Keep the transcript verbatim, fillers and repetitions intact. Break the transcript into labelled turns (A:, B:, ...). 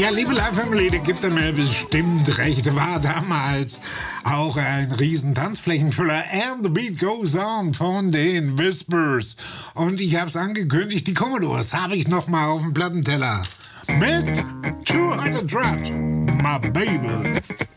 A: Ja, liebe Live-Family, da gibt er mir bestimmt recht. War damals auch ein riesen Tanzflächenfüller. And the Beat Goes On von den Whispers. Und ich hab's angekündigt, die Commodores habe ich noch mal auf dem Plattenteller. Mit Two-Headed Drat, my baby.